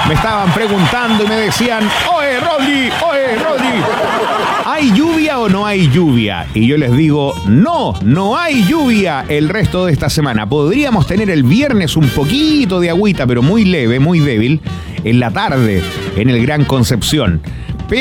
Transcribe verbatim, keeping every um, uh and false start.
Me estaban preguntando y me decían, oye, Rodri, oye, Rodri, ¿hay lluvia o no hay lluvia? Y yo les digo, no, no hay lluvia el resto de esta semana. Podríamos tener el viernes un poquito de agüita, pero muy leve, muy débil, en la tarde, en el Gran Concepción.